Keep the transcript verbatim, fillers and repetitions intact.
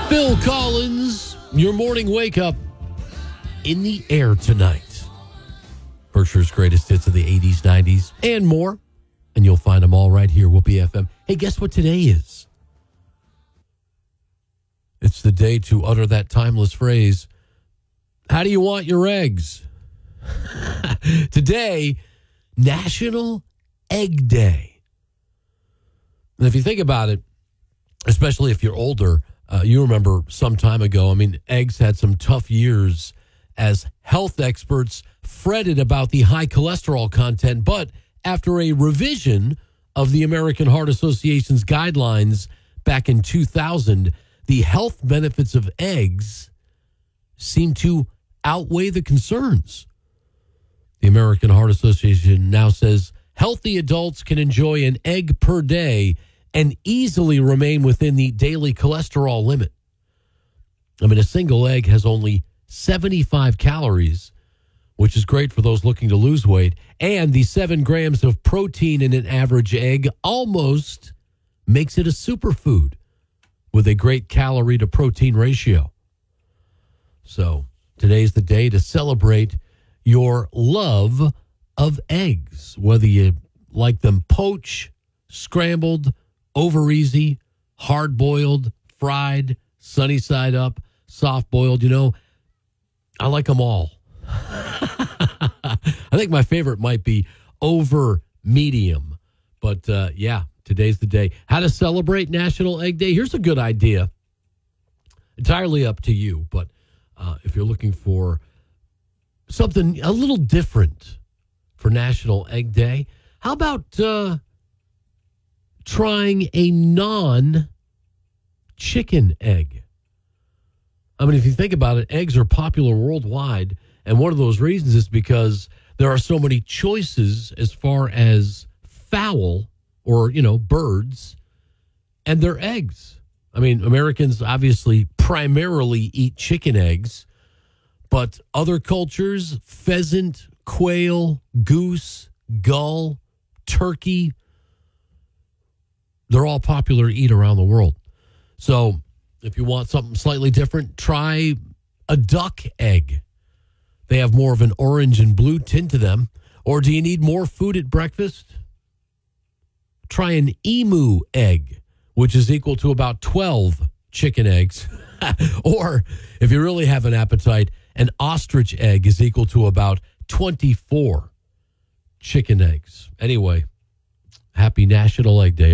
Phil Collins, your morning wake up in the air tonight. Berkshire's greatest hits of the eighties, nineties, and more. And you'll find them all right here, Whoopee F M. Hey, guess what today is? It's the day to utter that timeless phrase, how do you want your eggs? Today, National Egg Day. And if you think about it, especially if you're older, uh, you remember some time ago, I mean, eggs had some tough years as health experts fretted about the high cholesterol content. But after a revision of the American Heart Association's guidelines back in two thousand, the health benefits of eggs seem to outweigh the concerns. The American Heart Association now says healthy adults can enjoy an egg per day and easily remain within the daily cholesterol limit. I mean, a single egg has only seventy-five calories, which is great for those looking to lose weight. And the seven grams of protein in an average egg almost makes it a superfood with a great calorie to protein ratio. So today's the day to celebrate your love of eggs, whether you like them poached, scrambled, over easy, hard boiled, fried, sunny side up, soft boiled. You know, I like them all. I think my favorite might be over medium. But uh, yeah, today's the day. How to celebrate National Egg Day? Here's a good idea. Entirely up to you. But uh, if you're looking for something a little different for National Egg Day, how about uh, trying a non-chicken egg? I mean, if you think about it, eggs are popular worldwide. And one of those reasons is because there are so many choices as far as fowl or, you know, birds and their eggs. I mean, Americans obviously primarily eat chicken eggs, but other cultures, pheasant, quail, goose, gull, turkey, they're all popular to eat around the world. So if you want something slightly different, try a duck egg. They have more of an orange and blue tint to them. Or do you need more food at breakfast? Try an emu egg, which is equal to about twelve chicken eggs. Or if you really have an appetite, an ostrich egg is equal to about twenty-four chicken eggs. Anyway, happy National Egg Day.